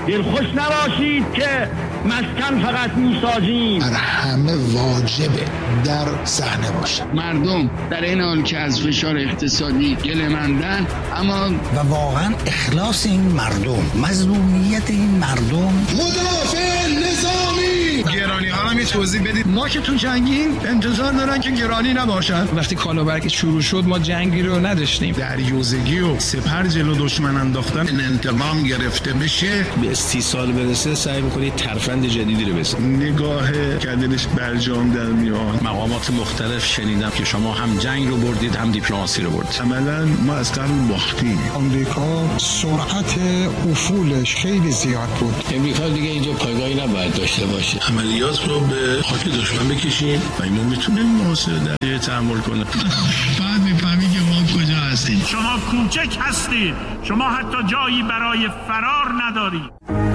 دلخوش نباشید که مسکن فقط میسازیم. بر همه واجبه در صحنه باشه. مردم در این حال که از فشار اقتصادی گله‌مندن، اما و واقعا اخلاص این مردم، مظلومیت این مردم. مدافع نظامی. گرانی ها هم یه توضیح بدید. ما که تو جنگیم انتظار دارن که گرانی نباشن. وقتی کالابرک شروع شد ما جنگی رو نداشتیم. دریوزگی و سپر جلو دشمن انداختن، انتقام گرفته بشه، به 30 سال برسه سعی می‌کنید ترفند جدیدی رو بزنید. نگاه کردنش برجام در میاد. مقامات مختلف شنیدم که شما هم جنگ رو بردید هم دیپلماسی رو بردید. عملاً ما از قبل باختیم. آمریکا سرعت افولش خیلی زیاد بود. امریکا دیگه اینجا پایگاهی نباید داشته باشه. عملیات رو به خاک دشمن بکشیم و اینو میتونه محاصره در تحمل کنه. بعد میفهمی که ما کجا هستیم. شما کوچک هستید، شما حتی جایی برای فرار ندارید.